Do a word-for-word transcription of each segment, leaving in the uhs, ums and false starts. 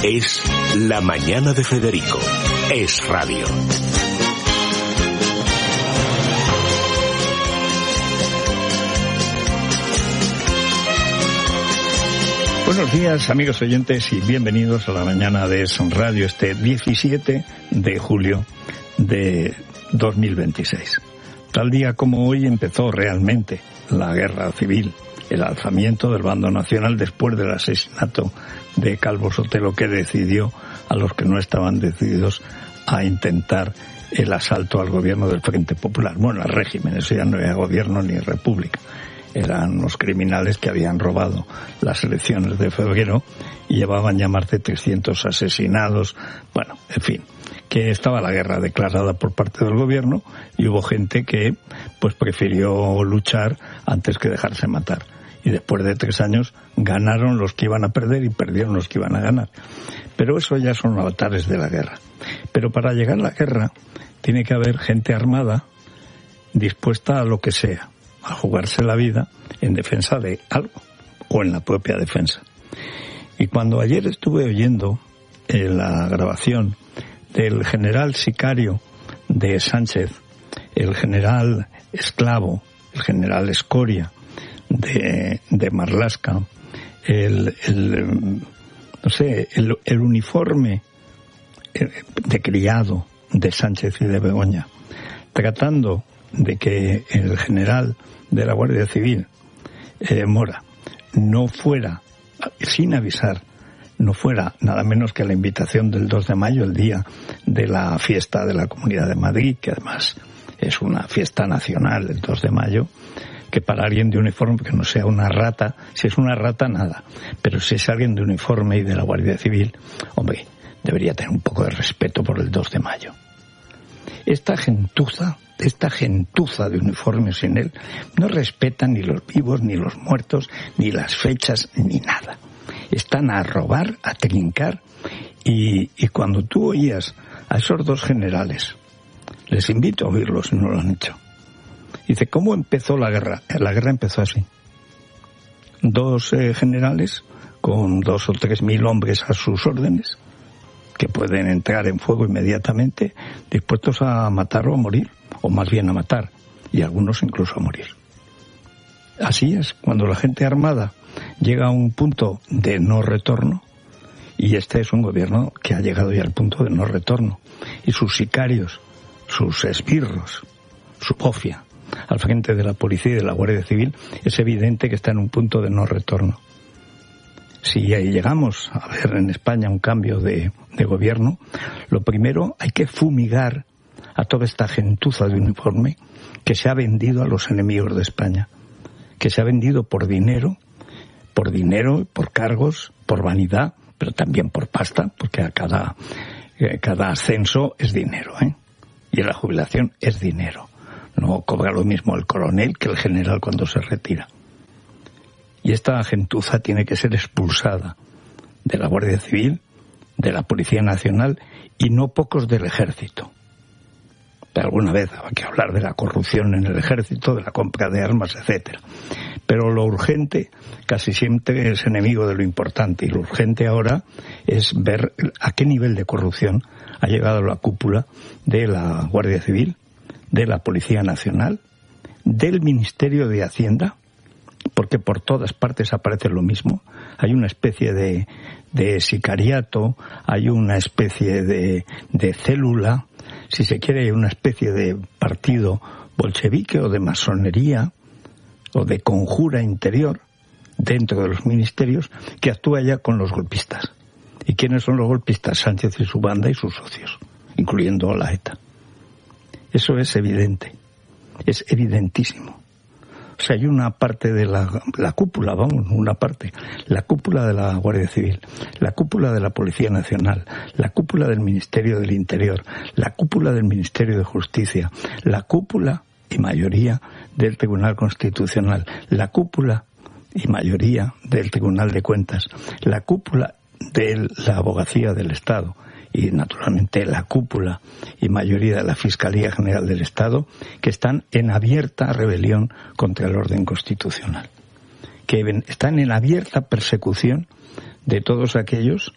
Es La Mañana de Federico. Es radio. Buenos días, amigos oyentes, y bienvenidos a La Mañana de Son Radio, este diecisiete de julio de dos mil veintiséis. Tal día como hoy empezó realmente la guerra civil, el alzamiento del bando nacional después del asesinato de Calvo Sotelo, que decidió a los que no estaban decididos a intentar el asalto al gobierno del Frente Popular. Bueno, al régimen, eso ya no era gobierno ni república. Eran los criminales que habían robado las elecciones de febrero y llevaban ya más de trescientos asesinados. Bueno, en fin, que estaba la guerra declarada por parte del gobierno y hubo gente que pues prefirió luchar antes que dejarse matar. Y después de tres años ganaron los que iban a perder y perdieron los que iban a ganar. Pero eso ya son avatares de la guerra. Pero para llegar a la guerra tiene que haber gente armada dispuesta a lo que sea, a jugarse la vida en defensa de algo o en la propia defensa. Y cuando ayer estuve oyendo en la grabación del general sicario de Sánchez, el general Esclavo, el general Escoria de, de Marlaska, el, el no sé, el, el uniforme de criado de Sánchez y de Begoña, tratando de que el general de la Guardia Civil, eh, Mora, no fuera, sin avisar, no fuera nada menos que la invitación del dos de mayo, el día de la fiesta de la Comunidad de Madrid, que además es una fiesta nacional, el dos de mayo, que para alguien de uniforme, que no sea una rata, si es una rata, nada, pero si es alguien de uniforme y de la Guardia Civil, hombre, debería tener un poco de respeto por el dos de mayo. Esta gentuza, esta gentuza de uniformes sin él, no respetan ni los vivos, ni los muertos, ni las fechas, ni nada. Están a robar, a trincar, y, y cuando tú oías a esos dos generales, les invito a oírlos si no lo han hecho. Dice, ¿cómo empezó la guerra? La guerra empezó así. Dos eh, generales con dos o tres mil hombres a sus órdenes, que pueden entrar en fuego inmediatamente, dispuestos a matar o a morir, o más bien a matar, y algunos incluso a morir. Así es, cuando la gente armada llega a un punto de no retorno, y este es un gobierno que ha llegado ya al punto de no retorno, y sus sicarios, sus esbirros, su bofia, al frente de la policía y de la Guardia Civil, es evidente que está en un punto de no retorno. Si ahí llegamos a ver en España un cambio de, de gobierno, lo primero hay que fumigar a toda esta gentuza de uniforme que se ha vendido a los enemigos de España, que se ha vendido por dinero, por dinero, por cargos, por vanidad, pero también por pasta, porque a cada, eh, cada ascenso es dinero, ¿eh? Y la jubilación es dinero. No cobra lo mismo el coronel que el general cuando se retira. Y esta gentuza tiene que ser expulsada de la Guardia Civil, de la Policía Nacional y no pocos del Ejército. Pero alguna vez habrá que hablar de la corrupción en el Ejército, de la compra de armas, etcétera. Pero lo urgente casi siempre es enemigo de lo importante, y lo urgente ahora es ver a qué nivel de corrupción ha llegado la cúpula de la Guardia Civil, de la Policía Nacional, del Ministerio de Hacienda, porque por todas partes aparece lo mismo. Hay una especie de, de sicariato, hay una especie de, de célula, si se quiere, una especie de partido bolchevique o de masonería o de conjura interior dentro de los ministerios que actúa ya con los golpistas. ¿Y quiénes son los golpistas? Sánchez y su banda y sus socios, incluyendo la ETA. Eso es evidente, es evidentísimo. O sea, hay una parte de la, la cúpula, vamos, una parte, la cúpula de la Guardia Civil, la cúpula de la Policía Nacional, la cúpula del Ministerio del Interior, la cúpula del Ministerio de Justicia, la cúpula y mayoría del Tribunal Constitucional, la cúpula y mayoría del Tribunal de Cuentas, la cúpula de la Abogacía del Estado, y naturalmente la cúpula y mayoría de la Fiscalía General del Estado, que están en abierta rebelión contra el orden constitucional, que están en abierta persecución de todos aquellos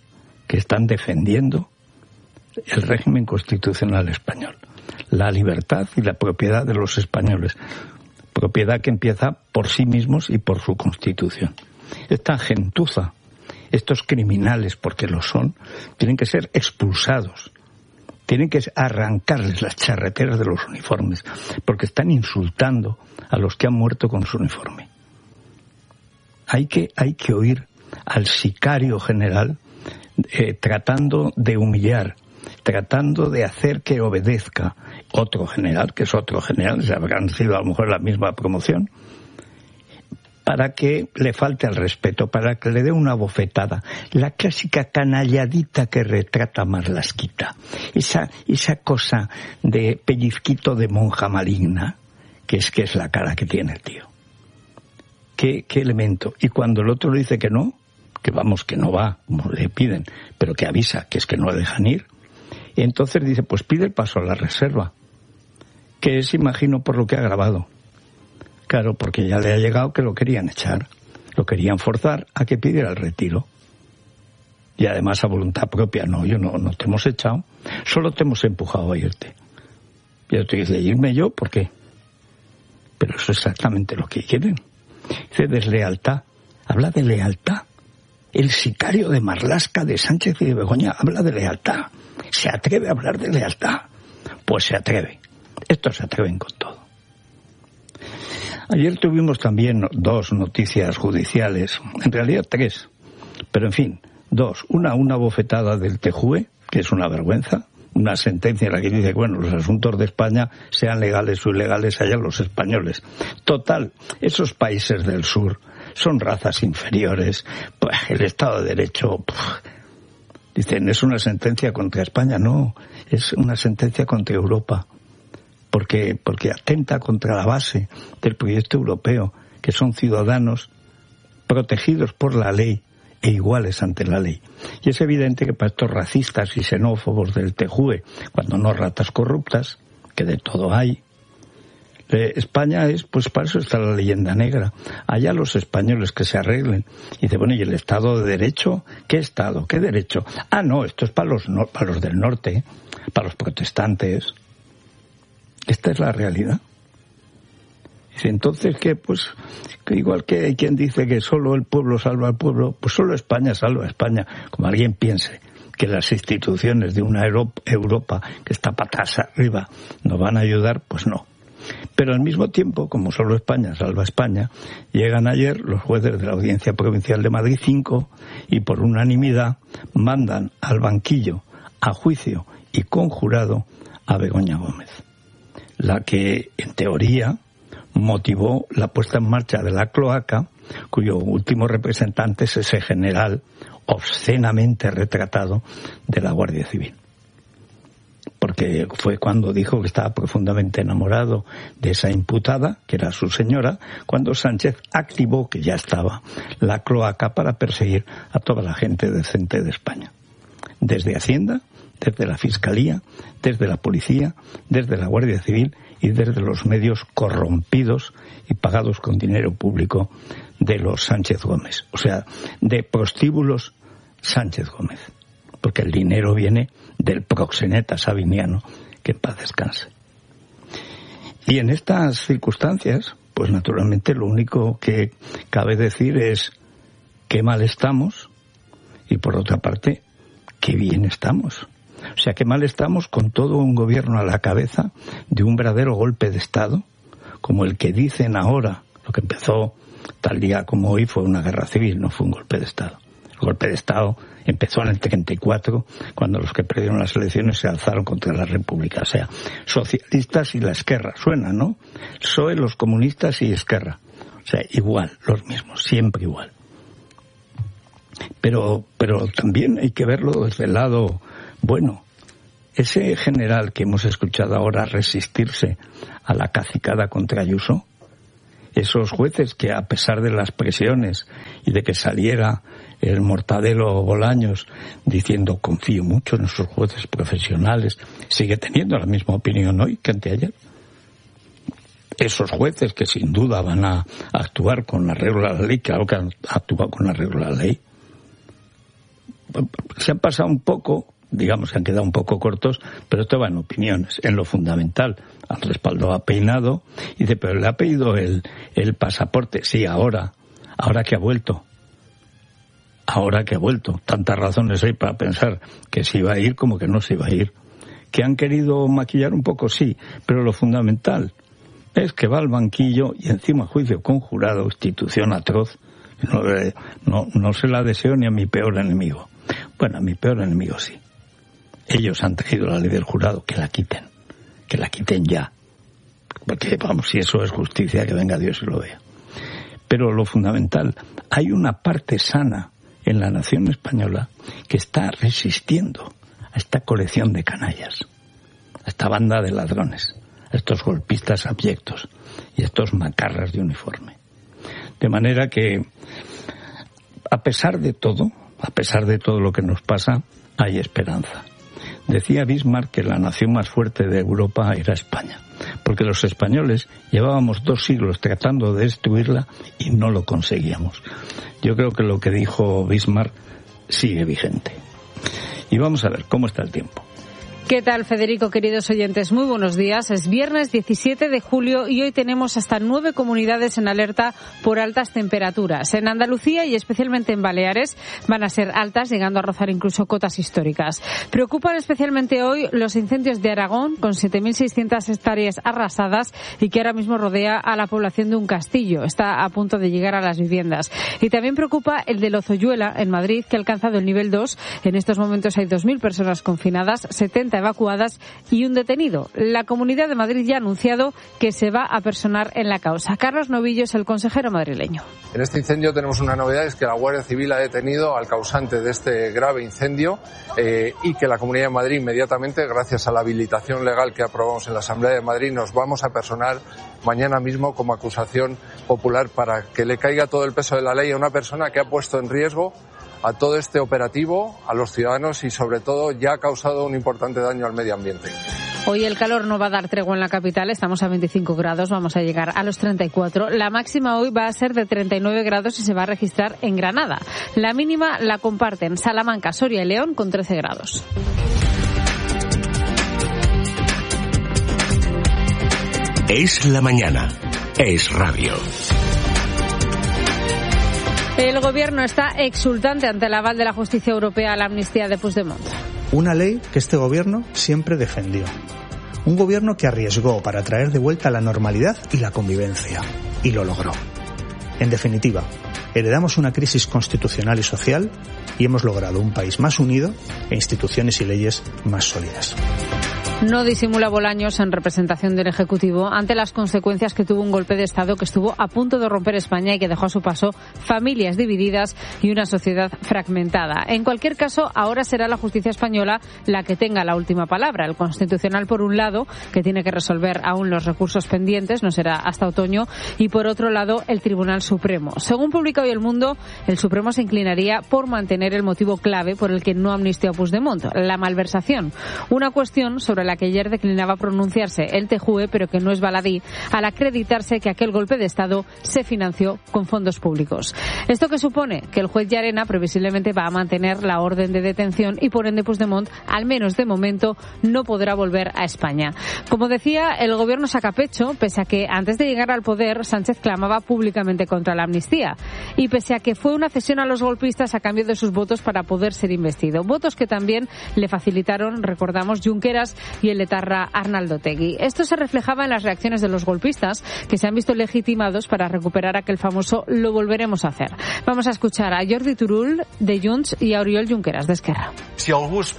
que están defendiendo el régimen constitucional español, la libertad y la propiedad de los españoles, propiedad que empieza por sí mismos y por su constitución. Esta gentuza, estos criminales, porque lo son, tienen que ser expulsados, tienen que arrancarles las charreteras de los uniformes, porque están insultando a los que han muerto con su uniforme. Hay que, hay que oír al sicario general eh, tratando de humillar, tratando de hacer que obedezca otro general, que es otro general, se habrán sido a lo mejor la misma promoción, para que le falte al respeto, para que le dé una bofetada. La clásica canalladita que retrata Marlasquita. Esa, esa cosa de pellizquito de monja maligna, que es que es la cara que tiene el tío. ¿Qué, qué elemento? Y cuando el otro le dice que no, que vamos, que no va, como le piden, pero que avisa, que es que no le dejan ir, y entonces dice, pues pide el paso a la reserva, que es, imagino, por lo que ha grabado. Claro, porque ya le ha llegado que lo querían echar, lo querían forzar a que pidiera el retiro. Y además a voluntad propia, no, yo no, no te hemos echado, solo te hemos empujado a irte. Y yo te dice, irme yo, ¿por qué? Pero eso es exactamente lo que quieren. Dice deslealtad, habla de lealtad. El sicario de Marlaska, de Sánchez y de Begoña, habla de lealtad. ¿Se atreve a hablar de lealtad? Pues se atreve. Estos se atreven con todo. Ayer tuvimos también dos noticias judiciales, en realidad tres, pero en fin, dos. Una, una bofetada del T J U E, que es una vergüenza, una sentencia en la que dice que, bueno, los asuntos de España, sean legales o ilegales, allá los españoles. Total, esos países del sur son razas inferiores, pues el Estado de Derecho, puf, dicen, es una sentencia contra España. No, es una sentencia contra Europa. Porque, porque atenta contra la base del proyecto europeo, que son ciudadanos protegidos por la ley e iguales ante la ley. Y es evidente que para estos racistas y xenófobos del T J U E, cuando no ratas corruptas, que de todo hay, eh, España es, pues para eso está la leyenda negra. Allá los españoles que se arreglen. Y dice, bueno, ¿y el Estado de Derecho? ¿Qué Estado? ¿Qué derecho? Ah, no, esto es para los, no, para los del norte, para los protestantes. Esta es la realidad. Dice, entonces, ¿qué? Pues, que igual que hay quien dice que solo el pueblo salva al pueblo, pues solo España salva a España. Como alguien piense que las instituciones de una Europa que está patas arriba nos van a ayudar, pues no. Pero al mismo tiempo, como solo España salva a España, llegan ayer los jueces de la Audiencia Provincial de Madrid cinco y por unanimidad mandan al banquillo, a juicio y conjurado a Begoña Gómez, la que, en teoría, motivó la puesta en marcha de la cloaca, cuyo último representante es ese general obscenamente retratado de la Guardia Civil. Porque fue cuando dijo que estaba profundamente enamorado de esa imputada, que era su señora, cuando Sánchez activó, que ya estaba, la cloaca para perseguir a toda la gente decente de España. Desde Hacienda, desde la Fiscalía, desde la Policía, desde la Guardia Civil y desde los medios corrompidos y pagados con dinero público de los Sánchez Gómez. O sea, de prostíbulos Sánchez Gómez. Porque el dinero viene del proxeneta sabiniano, que en paz descanse. Y en estas circunstancias, pues naturalmente lo único que cabe decir es qué mal estamos y por otra parte, qué bien estamos. O sea, qué mal estamos con todo un gobierno a la cabeza de un verdadero golpe de Estado, como el que dicen ahora, lo que empezó tal día como hoy fue una guerra civil, no fue un golpe de Estado. El golpe de Estado empezó en el treinta y cuatro, cuando los que perdieron las elecciones se alzaron contra la República. O sea, socialistas y la Esquerra, suena, ¿no? P S O E, los comunistas y Esquerra. O sea, igual, los mismos, siempre igual. Pero, pero también hay que verlo desde el lado bueno. Ese general que hemos escuchado ahora resistirse a la cacicada contra Ayuso, esos jueces que a pesar de las presiones y de que saliera el Mortadelo Bolaños diciendo confío mucho en esos jueces profesionales, sigue teniendo la misma opinión hoy que anteayer. Esos jueces que sin duda van a actuar con arreglo a la ley, claro que han actuado con arreglo a la ley, se han pasado un poco, digamos, se han quedado un poco cortos, pero esto va en opiniones, en lo fundamental. Al respaldo ha peinado, y dice, pero le ha pedido el, el pasaporte. Sí, ahora, ahora que ha vuelto. Ahora que ha vuelto. Tantas razones hay para pensar que se iba a ir como que no se iba a ir. ¿Que han querido maquillar un poco? Sí, pero lo fundamental es que va al banquillo y encima juicio conjurado, institución atroz. No, no, no se la deseo ni a mi peor enemigo. Bueno, a mi peor enemigo sí. Ellos han traído la ley del jurado, que la quiten. Que la quiten ya. Porque, vamos, si eso es justicia, que venga Dios y lo vea. Pero lo fundamental, hay una parte sana en la nación española que está resistiendo a esta colección de canallas, a esta banda de ladrones, a estos golpistas abyectos y a estos macarras de uniforme. De manera que, a pesar de todo, a pesar de todo lo que nos pasa, hay esperanza. Decía Bismarck que la nación más fuerte de Europa era España, porque los españoles llevábamos dos siglos tratando de destruirla y no lo conseguíamos. Yo creo que lo que dijo Bismarck sigue vigente. Y vamos a ver cómo está el tiempo. ¿Qué tal, Federico, queridos oyentes? Muy buenos días. Es viernes diecisiete de julio y hoy tenemos hasta nueve comunidades en alerta por altas temperaturas. En Andalucía y especialmente en Baleares van a ser altas, llegando a rozar incluso cotas históricas. Preocupan especialmente hoy los incendios de Aragón, con siete mil seiscientas hectáreas arrasadas y que ahora mismo rodea a la población de un castillo. Está a punto de llegar a las viviendas. Y también preocupa el de Lozoyuela, en Madrid, que ha alcanzado el nivel dos. En estos momentos hay dos mil personas confinadas, setenta evacuadas y un detenido. La Comunidad de Madrid ya ha anunciado que se va a personar en la causa. Carlos Novillo es el consejero madrileño. En este incendio tenemos una novedad, es que la Guardia Civil ha detenido al causante de este grave incendio eh, y que la Comunidad de Madrid inmediatamente, gracias a la habilitación legal que aprobamos en la Asamblea de Madrid, nos vamos a personar mañana mismo como acusación popular para que le caiga todo el peso de la ley a una persona que ha puesto en riesgo a todo este operativo, a los ciudadanos y sobre todo ya ha causado un importante daño al medio ambiente. Hoy el calor no va a dar tregua en la capital, estamos a veinticinco grados, vamos a llegar a los treinta y cuatro. La máxima hoy va a ser de treinta y nueve grados y se va a registrar en Granada. La mínima la comparten Salamanca, Soria y León con trece grados. Es la mañana, es radio. El gobierno está exultante ante el aval de la justicia europea a la amnistía de Puigdemont. Una ley que este gobierno siempre defendió. Un gobierno que arriesgó para traer de vuelta la normalidad y la convivencia. Y lo logró. En definitiva, heredamos una crisis constitucional y social y hemos logrado un país más unido e instituciones y leyes más sólidas. No disimula Bolaños en representación del Ejecutivo ante las consecuencias que tuvo un golpe de Estado que estuvo a punto de romper España y que dejó a su paso familias divididas y una sociedad fragmentada. En cualquier caso, ahora será la justicia española la que tenga la última palabra. El Constitucional, por un lado, que tiene que resolver aún los recursos pendientes, no será hasta otoño, y por otro lado, el Tribunal Supremo. Según publica hoy El Mundo, el Supremo se inclinaría por mantener el motivo clave por el que no amnistió a Puigdemont, la malversación. Una cuestión sobre la que ayer declinaba pronunciarse el T J U E, pero que no es baladí, al acreditarse que aquel golpe de Estado se financió con fondos públicos. ¿Esto qué supone? Que el juez Llarena previsiblemente va a mantener la orden de detención y por ende Puigdemont, al menos de momento, no podrá volver a España. Como decía, el gobierno saca pecho, pese a que antes de llegar al poder Sánchez clamaba públicamente contra la amnistía y pese a que fue una cesión a los golpistas a cambio de sus votos para poder ser investido. Votos que también le facilitaron, recordamos, Junqueras y el etarra Arnaldo Otegi. Esto se reflejaba en las reacciones de los golpistas, que se han visto legitimados para recuperar aquel famoso "lo volveremos a hacer". Vamos a escuchar a Jordi Turull, de Junts, y a Oriol Junqueras, de Esquerra. Si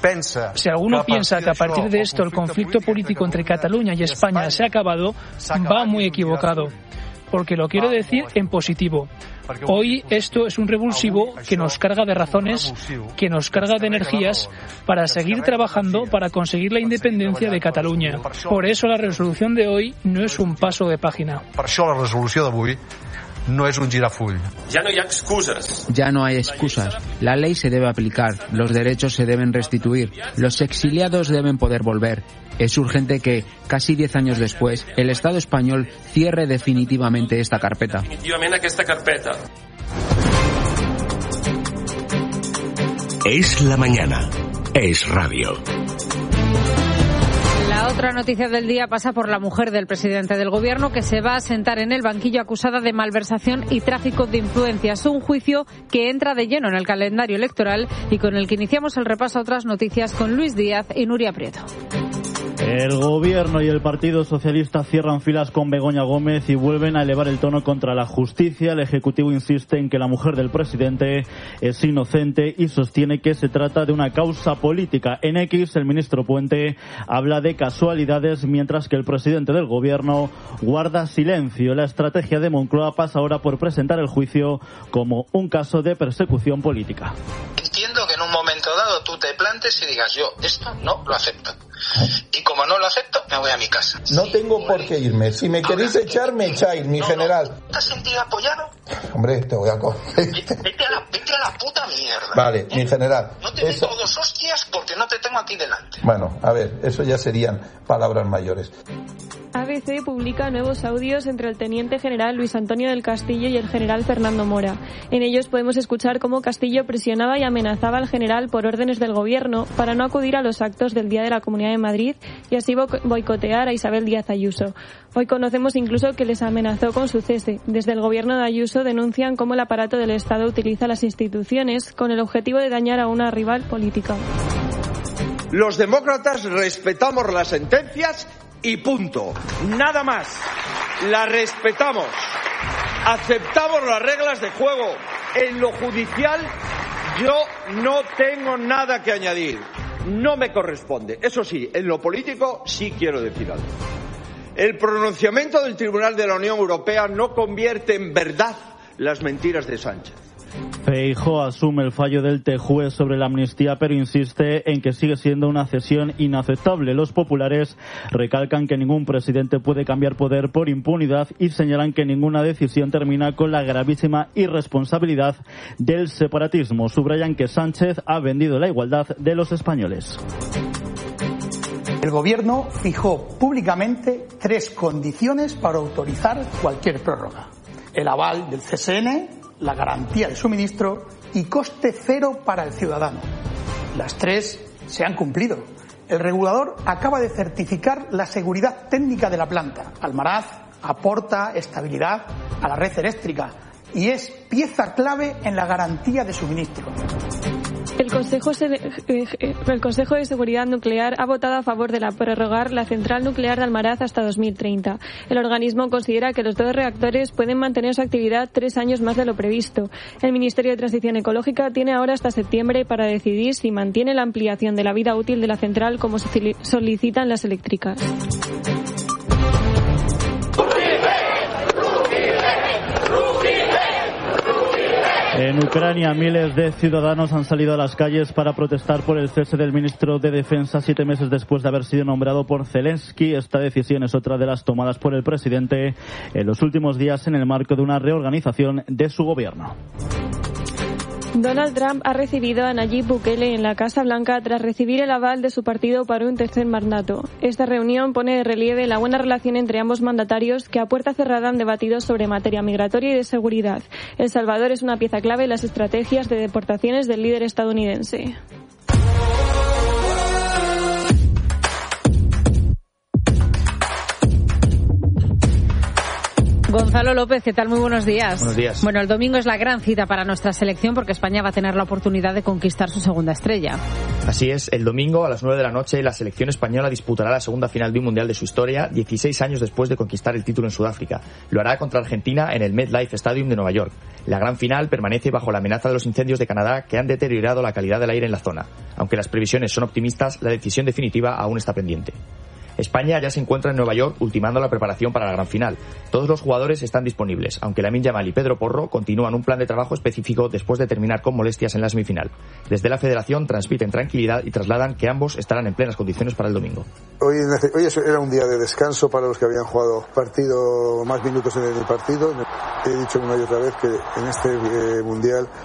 alguno piensa que a partir de esto el conflicto político entre Cataluña y España se ha acabado, va muy equivocado. Porque lo quiero decir en positivo. Hoy esto es un revulsivo que nos carga de razones, que nos carga de energías para seguir trabajando para conseguir la independencia de Cataluña. Por eso la resolución de hoy no es un paso de página. Per això la resolució d'avui no es un girafull. Ya no hay excusas. Ya no hay excusas. La ley se debe aplicar, los derechos se deben restituir, los exiliados deben poder volver. Es urgente que, casi diez años después, el Estado español cierre definitivamente esta carpeta. Definitivamente esta carpeta. Es la mañana. Es radio. La otra noticia del día pasa por la mujer del presidente del gobierno, que se va a sentar en el banquillo acusada de malversación y tráfico de influencias. Un juicio que entra de lleno en el calendario electoral y con el que iniciamos el repaso a otras noticias con Luis Díaz y Nuria Prieto. El Gobierno y el Partido Socialista cierran filas con Begoña Gómez y vuelven a elevar el tono contra la justicia. El Ejecutivo insiste en que la mujer del presidente es inocente y sostiene que se trata de una causa política. En X, el ministro Puente habla de casualidades, mientras que el presidente del Gobierno guarda silencio. La estrategia de Moncloa pasa ahora por presentar el juicio como un caso de persecución política. Entiendo que en un momento dado tú te plantes y digas, yo esto no lo acepto. Y como no lo acepto, me voy a mi casa. No tengo por qué irme. Si me queréis echar, me echáis, mi no, general. No. ¿Te has sentido apoyado? Hombre, te voy a coger. Vete a la, vete a la puta mierda. Vale, ¿eh? Mi general. No te eso... meto dos hostias porque no te tengo aquí delante. Bueno, a ver, eso ya serían palabras mayores. A B C publica nuevos audios entre el teniente general Luis Antonio del Castillo y el general Fernando Mora. En ellos podemos escuchar cómo Castillo presionaba y amenazaba al general por órdenes del gobierno para no acudir a los actos del Día de la Comunidad de Madrid y así boicotear a Isabel Díaz Ayuso. Hoy conocemos incluso que les amenazó con su cese. Desde el gobierno de Ayuso denuncian cómo el aparato del Estado utiliza las instituciones con el objetivo de dañar a una rival política. Los demócratas respetamos las sentencias y punto. Nada más. La respetamos. Aceptamos las reglas de juego. En lo judicial yo no tengo nada que añadir. No me corresponde. Eso sí, en lo político sí quiero decir algo. El pronunciamiento del Tribunal de la Unión Europea no convierte en verdad las mentiras de Sánchez. Feijóo asume el fallo del T J U E sobre la amnistía, pero insiste en que sigue siendo una cesión inaceptable. Los populares recalcan que ningún presidente puede cambiar poder por impunidad y señalan que ninguna decisión termina con la gravísima irresponsabilidad del separatismo. Subrayan que Sánchez ha vendido la igualdad de los españoles. El Gobierno fijó públicamente tres condiciones para autorizar cualquier prórroga: el aval del C S N, la garantía de suministro y coste cero para el ciudadano. Las tres se han cumplido. El regulador acaba de certificar la seguridad técnica de la planta. Almaraz aporta estabilidad a la red eléctrica y es pieza clave en la garantía de suministro. El Consejo, el Consejo de Seguridad Nuclear ha votado a favor de la prorrogar la central nuclear de Almaraz hasta dos mil treinta. El organismo considera que los dos reactores pueden mantener su actividad tres años más de lo previsto. El Ministerio de Transición Ecológica tiene ahora hasta septiembre para decidir si mantiene la ampliación de la vida útil de la central como solicitan las eléctricas. En Ucrania, miles de ciudadanos han salido a las calles para protestar por el cese del ministro de Defensa siete meses después de haber sido nombrado por Zelensky. Esta decisión es otra de las tomadas por el presidente en los últimos días en el marco de una reorganización de su gobierno. Donald Trump ha recibido a Nayib Bukele en la Casa Blanca tras recibir el aval de su partido para un tercer mandato. Esta reunión pone de relieve la buena relación entre ambos mandatarios, que a puerta cerrada han debatido sobre materia migratoria y de seguridad. El Salvador es una pieza clave en las estrategias de deportaciones del líder estadounidense. Gonzalo López, ¿qué tal? Muy buenos días. Buenos días. Bueno, el domingo es la gran cita para nuestra selección porque España va a tener la oportunidad de conquistar su segunda estrella. Así es, el domingo a las nueve de la noche la selección española disputará la segunda final de un mundial de su historia, dieciséis años después de conquistar el título en Sudáfrica. Lo hará contra Argentina en el MetLife Stadium de Nueva York. La gran final permanece bajo la amenaza de los incendios de Canadá que han deteriorado la calidad del aire en la zona. Aunque las previsiones son optimistas, la decisión definitiva aún está pendiente. España ya se encuentra en Nueva York ultimando la preparación para la gran final. Todos los jugadores están disponibles, aunque Lamine Yamal y Pedro Porro continúan un plan de trabajo específico después de terminar con molestias en la semifinal. Desde la Federación transmiten tranquilidad y trasladan que ambos estarán en plenas condiciones para el domingo. Hoy, hoy era un día de descanso para los que habían jugado partido más minutos en el partido. He dicho una y otra vez que en este eh, mundial